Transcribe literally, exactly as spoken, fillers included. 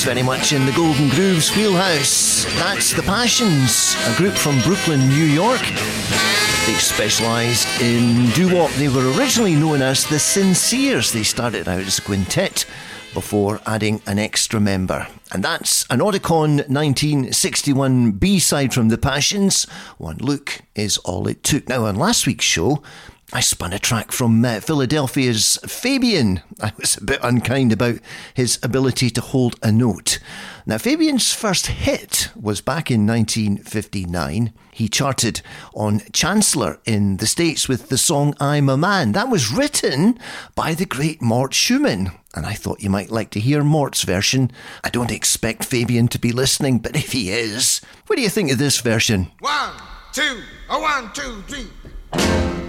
very much in the Golden Grooves wheelhouse. That's The Passions, a group from Brooklyn, New York. They specialised in doo-wop. They were originally known as The Sinceres. They started out as a quintet before adding an extra member. And that's an Audicon nineteen sixty-one B-side from The Passions. One Look Is All It Took. Now, on last week's show, I spun a track from uh, Philadelphia's Fabian. I was a bit unkind about his ability to hold a note. Now, Fabian's first hit was back in nineteen fifty-nine. He charted on Chancellor in the States with the song I'm a Man. That was written by the great Mort Schumann. And I thought you might like to hear Mort's version. I don't expect Fabian to be listening, but if he is, what do you think of this version? One, two, a one, two, three.